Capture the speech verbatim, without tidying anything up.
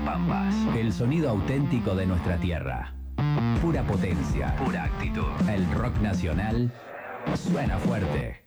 Pampas. El sonido auténtico de nuestra tierra. Pura potencia. Pura actitud. El rock nacional suena fuerte.